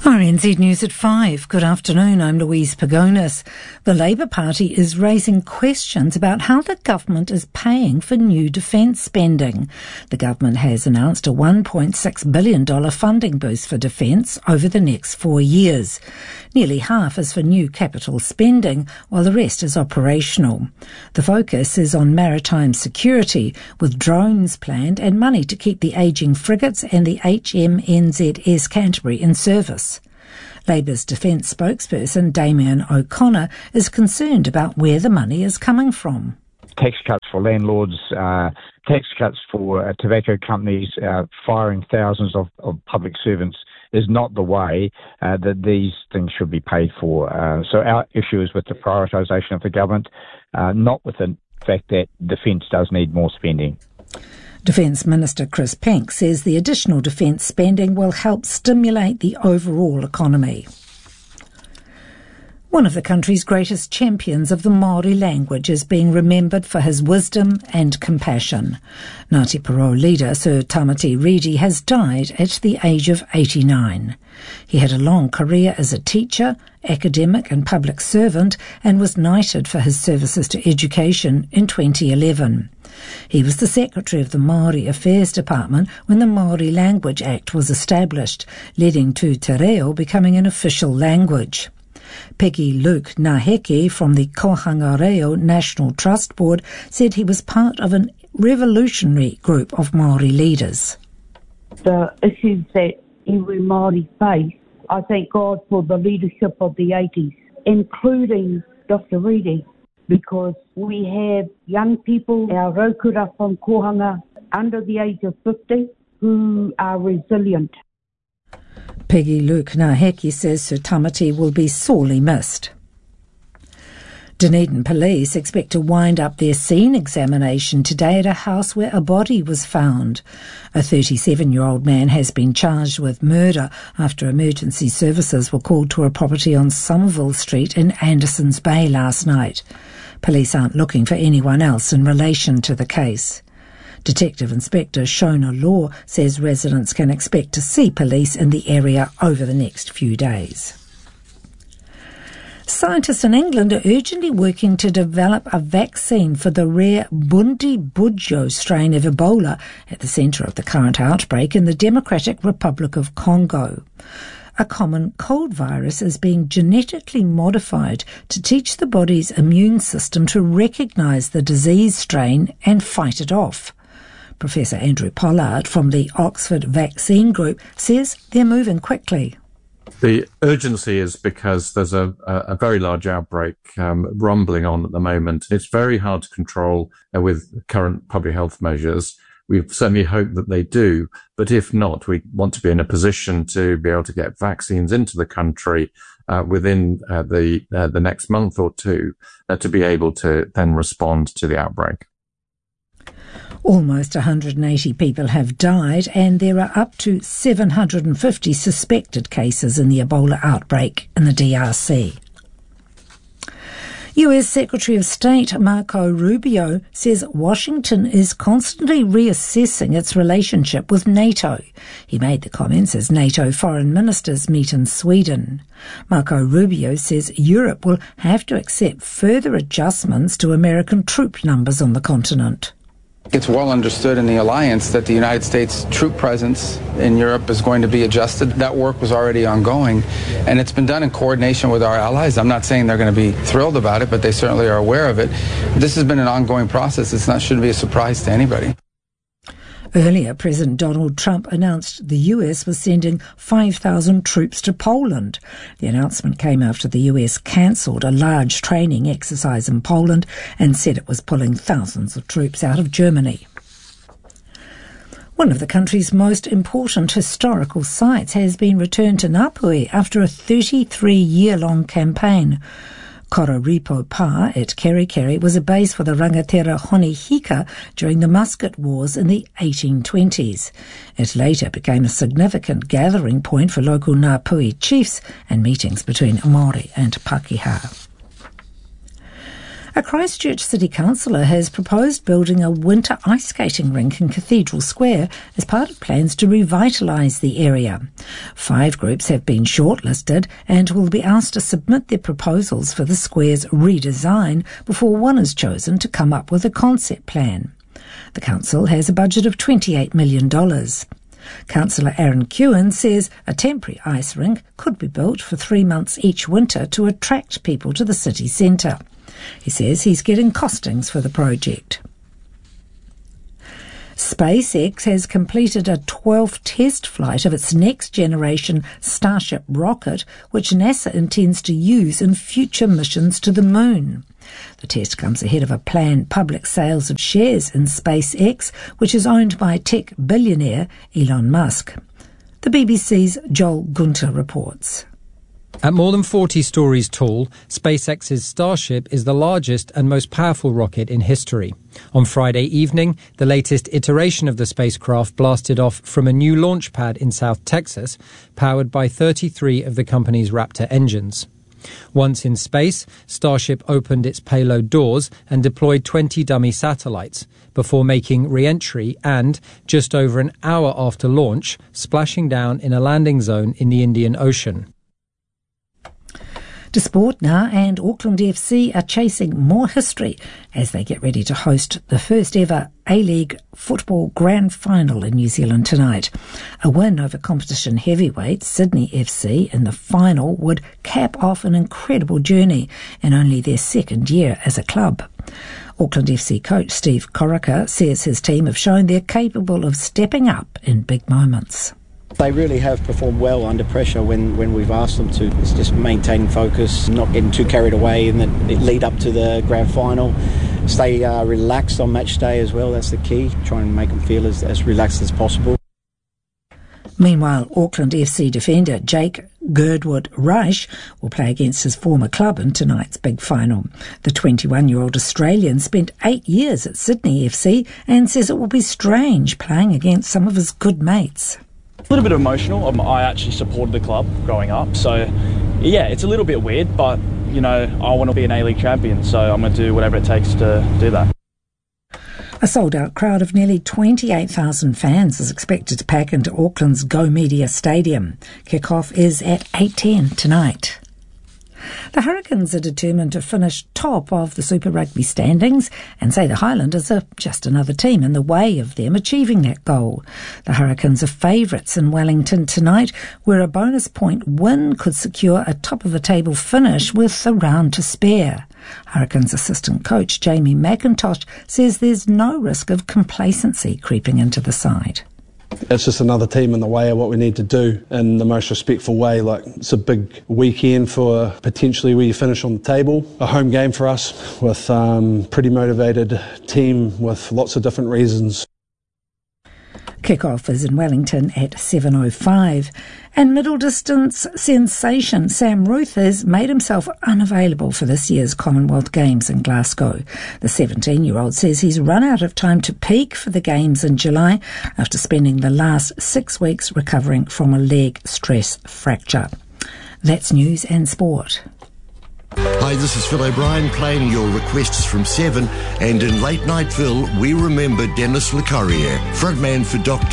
RNZ News at 5. Good afternoon, I'm Louise Pagonis. The Labour Party is raising questions about how the government is paying for new defence spending. The government has announced a $1.6 billion funding boost for defence over the next 4 years. Nearly half is for new capital spending, while the rest is operational. The focus is on maritime security, with drones planned and money to keep the ageing frigates and the HMNZS Canterbury in service. Labour's defence spokesperson Damien O'Connor is concerned about where the money is coming from. Tax cuts for landlords, tax cuts for tobacco companies, firing thousands of public servants is not the way that these things should be paid for. So our issue is with the prioritisation of the government, not with the fact that defence does need more spending. Defence Minister Chris Penk says the additional defence spending will help stimulate the overall economy. One of the country's greatest champions of the Māori language is being remembered for his wisdom and compassion. Ngāti Porou leader Sir Tamati Redi has died at the age of 89. He had a long career as a teacher, academic and public servant, and was knighted for his services to education in 2011. He was the Secretary of the Māori Affairs Department when the Māori Language Act was established, leading to Te Reo becoming an official language. Peggy Luke Naheke from the Kohanga Reo National Trust Board said he was part of a revolutionary group of Māori leaders. The issues that every Māori face, I thank God for the leadership of the 80s, including Dr. Redi, because we have young people, our raukura from Kohanga, under the age of 50, who are resilient. Peggy Luke Naheke says Sir Tamati will be sorely missed. Dunedin police expect to wind up their scene examination today at a house where a body was found. A 37-year-old man has been charged with murder after emergency services were called to a property on Somerville Street in Andersons Bay last night. Police aren't looking for anyone else in relation to the case. Detective Inspector Shona Law says residents can expect to see police in the area over the next few days. Scientists in England are urgently working to develop a vaccine for the rare Bundibugyo strain of Ebola at the centre of the current outbreak in the Democratic Republic of Congo. A common cold virus is being genetically modified to teach the body's immune system to recognise the disease strain and fight it off. Professor Andrew Pollard from the Oxford Vaccine Group says they're moving quickly. The urgency is because there's a very large outbreak rumbling on at the moment. It's very hard to control with current public health measures. We certainly hope that they do, but if not, we want to be in a position to be able to get vaccines into the country within the next month or two to be able to then respond to the outbreak. Almost 180 people have died, and there are up to 750 suspected cases in the Ebola outbreak in the DRC. US Secretary of State Marco Rubio says Washington is constantly reassessing its relationship with NATO. He made the comments as NATO foreign ministers meet in Sweden. Marco Rubio says Europe will have to accept further adjustments to American troop numbers on the continent. It's well understood in the alliance that the United States troop presence in Europe is going to be adjusted. That work was already ongoing, and it's been done in coordination with our allies. I'm not saying they're going to be thrilled about it, but they certainly are aware of it. This has been an ongoing process. Shouldn't be a surprise to anybody. Earlier, President Donald Trump announced the US was sending 5,000 troops to Poland. The announcement came after the US cancelled a large training exercise in Poland and said it was pulling thousands of troops out of Germany. One of the country's most important historical sites has been returned to Ngāpuhi after a 33-year-long campaign. Kororipo Pa at Kerikeri was a base for the rangatira Honi Hika during the Musket Wars in the 1820s. It later became a significant gathering point for local Ngāpuhi chiefs and meetings between Māori and Pākehā. A Christchurch City councillor has proposed building a winter ice skating rink in Cathedral Square as part of plans to revitalise the area. 5 groups have been shortlisted and will be asked to submit their proposals for the square's redesign before one is chosen to come up with a concept plan. The council has a budget of $28 million. Councillor Aaron Kewen says a temporary ice rink could be built for 3 months each winter to attract people to the city centre. He says he's getting costings for the project. SpaceX has completed a 12th test flight of its next-generation Starship rocket, which NASA intends to use in future missions to the moon. The test comes ahead of a planned public sales of shares in SpaceX, which is owned by tech billionaire Elon Musk. The BBC's Joel Gunter reports. At more than 40 stories tall, SpaceX's Starship is the largest and most powerful rocket in history. On Friday evening, the latest iteration of the spacecraft blasted off from a new launch pad in South Texas, powered by 33 of the company's Raptor engines. Once in space, Starship opened its payload doors and deployed 20 dummy satellites, before making re-entry and, just over an hour after launch, splashing down in a landing zone in the Indian Ocean. To sport now, and Auckland FC are chasing more history as they get ready to host the first ever A-League football grand final in New Zealand tonight. A win over competition heavyweight Sydney FC in the final would cap off an incredible journey in only their second year as a club. Auckland FC coach Steve Corica says his team have shown they're capable of stepping up in big moments. They really have performed well under pressure when we've asked them to. It's just maintaining focus, not getting too carried away in the lead up to the grand final. Stay relaxed on match day as well, that's the key. Try and make them feel as relaxed as possible. Meanwhile, Auckland FC defender Jake Girdwood Reich will play against his former club in tonight's big final. The 21-year-old Australian spent 8 years at Sydney FC and says it will be strange playing against some of his good mates. A little bit emotional. I actually supported the club growing up, so yeah, it's a little bit weird, but you know, I want to be an A-League champion, so I'm going to do whatever it takes to do that. A sold-out crowd of nearly 28,000 fans is expected to pack into Auckland's Go Media Stadium. Kick-off is at 8:10 tonight. The Hurricanes are determined to finish top of the Super Rugby standings and say the Highlanders are just another team in the way of them achieving that goal. The Hurricanes are favourites in Wellington tonight, where a bonus point win could secure a top-of-the-table finish with a round to spare. Hurricanes assistant coach Jamie McIntosh says there's no risk of complacency creeping into the side. It's just another team in the way of what we need to do in the most respectful way. Like, it's a big weekend for potentially where you finish on the table. A home game for us with pretty motivated team with lots of different reasons. Kick-off is in Wellington at 7:05. And middle distance sensation Sam Ruth has made himself unavailable for this year's Commonwealth Games in Glasgow. The 17-year-old says he's run out of time to peak for the Games in July after spending the last 6 weeks recovering from a leg stress fracture. That's news and sport. Hi, this is Phil O'Brien playing your requests from 7, and in Late Night Phil we remember Dennis Le Carrier, frontman for Dr.